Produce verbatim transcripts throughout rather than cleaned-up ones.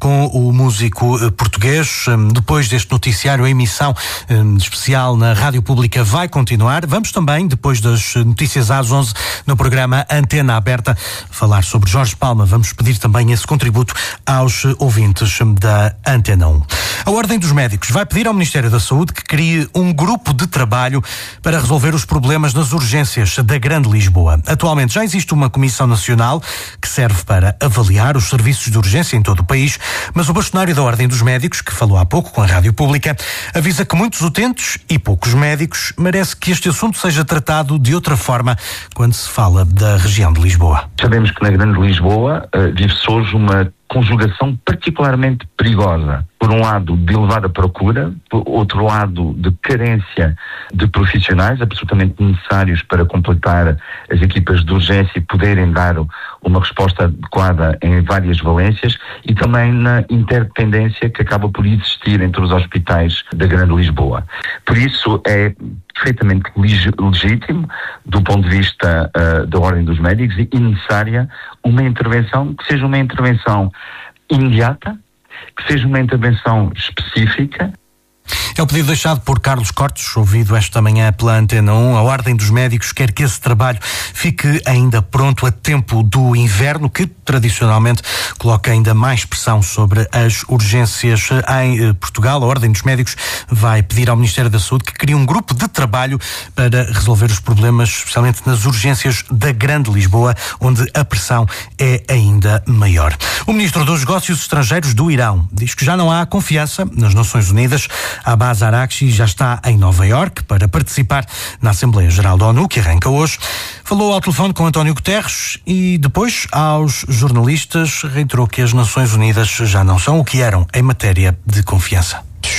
com o músico português. Depois deste noticiário, a emissão especial na Rádio Pública vai continuar. Vamos também, depois das notícias às onze, no programa Antena Aberta, falar sobre Jorge Palma. Vamos pedir também esse contributo aos ouvintes da Antena um. A Ordem dos Médicos vai pedir ao Ministério da Saúde que crie um grupo de trabalho para resolver os problemas nas urgências da Grande Lisboa. Atualmente já existe uma Comissão Nacional que serve para avaliar os serviços de urgência em todo o país, mas o bastonário da Ordem dos Médicos, que falou há pouco com a Rádio Pública, avisa que muitos utentes e poucos médicos merece que este assunto seja tratado de outra forma quando se fala da região de Lisboa. Sabemos que na Grande Lisboa uh, vive-se hoje uma conjugação particularmente perigosa. Por um lado, de elevada procura, por outro lado, de carência de profissionais absolutamente necessários para completar as equipas de urgência e poderem dar uma resposta adequada em várias valências, e também na interdependência que acaba por existir entre os hospitais da Grande Lisboa. Por isso é perfeitamente legítimo, do ponto de vista uh, da Ordem dos Médicos, e necessária uma intervenção que seja uma intervenção imediata, que seja uma intervenção específica. É o pedido deixado por Carlos Cortes, ouvido esta manhã pela Antena um. A Ordem dos Médicos quer que esse trabalho fique ainda pronto a tempo do inverno, que tradicionalmente coloca ainda mais pressão sobre as urgências em Portugal. A Ordem dos Médicos vai pedir ao Ministério da Saúde que crie um grupo de trabalho para resolver os problemas, especialmente nas urgências da Grande Lisboa, onde a pressão é ainda maior. O Ministro dos Negócios Estrangeiros do Irão diz que já não há confiança nas Nações Unidas. Abbas Araghchi já está em Nova Iorque para participar na Assembleia Geral da ONU, que arranca hoje. Falou ao telefone com António Guterres e depois, aos jornalistas, reiterou que as Nações Unidas já não são o que eram em matéria de confiança.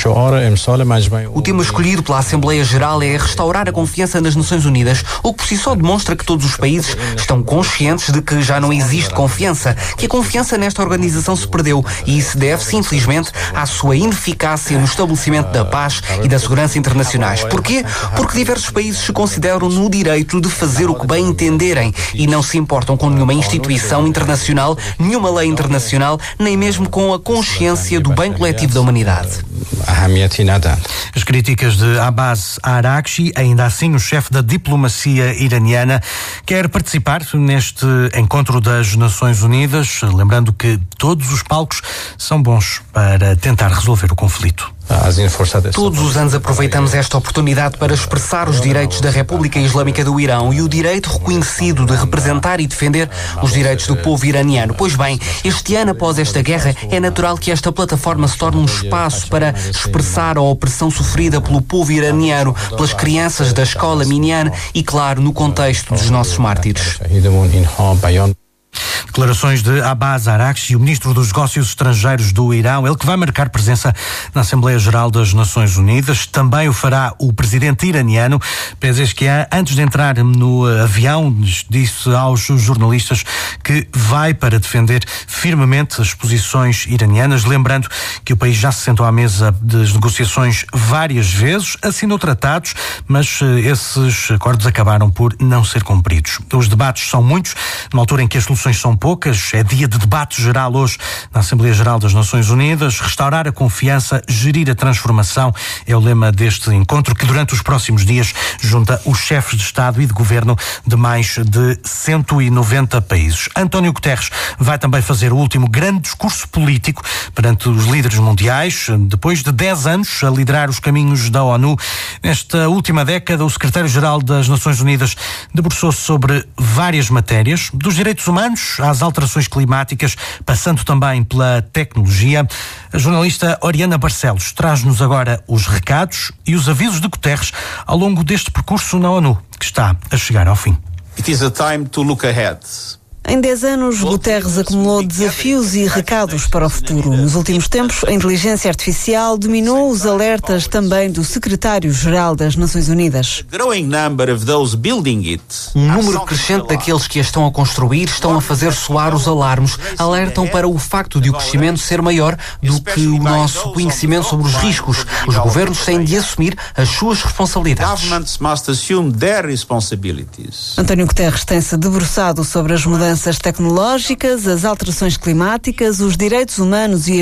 O tema escolhido pela Assembleia Geral é restaurar a confiança nas Nações Unidas, o que por si só demonstra que todos os países estão conscientes de que já não existe confiança, que a confiança nesta organização se perdeu, e isso deve-se, infelizmente, à sua ineficácia no estabelecimento da paz e da segurança internacionais. Porquê? Porque diversos países se consideram no direito de fazer o que bem entenderem e não se importam com nenhuma instituição internacional, nenhuma lei internacional, nem mesmo com a consciência do bem coletivo da humanidade. As críticas de Abbas Araghchi, ainda assim o chefe da diplomacia iraniana quer participar neste encontro das Nações Unidas, lembrando que todos os palcos são bons para tentar resolver o conflito. Todos os anos aproveitamos esta oportunidade para expressar os direitos da República Islâmica do Irão e o direito reconhecido de representar e defender os direitos do povo iraniano. Pois bem, este ano após esta guerra, é natural que esta plataforma se torne um espaço para expressar a opressão sofrida pelo povo iraniano, pelas crianças da escola Minyan e, claro, no contexto dos nossos mártires. Declarações de Abbas Araghchi, o Ministro dos Negócios Estrangeiros do Irão, ele que vai marcar presença na Assembleia Geral das Nações Unidas. Também o fará o presidente iraniano, Pezeshkian, antes de entrar no avião, disse aos jornalistas que vai para defender firmemente as posições iranianas, lembrando que o país já se sentou à mesa das negociações várias vezes, assinou tratados, mas esses acordos acabaram por não ser cumpridos. Os debates são muitos, numa altura em que as soluções são poucas. É dia de debate geral hoje na Assembleia Geral das Nações Unidas. Restaurar a confiança, gerir a transformação é o lema deste encontro, que durante os próximos dias junta os chefes de Estado e de Governo de mais de cento e noventa países. António Guterres vai também fazer o último grande discurso político perante os líderes mundiais, depois de dez anos a liderar os caminhos da ONU. Nesta última década, o secretário-geral das Nações Unidas debruçou-se sobre várias matérias, dos direitos humanos às alterações climáticas, passando também pela tecnologia. A jornalista Oriana Barcelos traz-nos agora os recados e os avisos de Guterres ao longo deste percurso na ONU, que está a chegar ao fim. It is a time to look ahead. Em dez anos, Guterres acumulou desafios e recados para o futuro. Nos últimos tempos, a inteligência artificial dominou os alertas também do secretário-geral das Nações Unidas. Um número crescente daqueles que a estão a construir estão a fazer soar os alarmes, alertam para o facto de o crescimento ser maior do que o nosso conhecimento sobre os riscos. Os governos têm de assumir as suas responsabilidades. António Guterres tem-se debruçado sobre as mudanças tecnológicas, as alterações climáticas, os direitos humanos e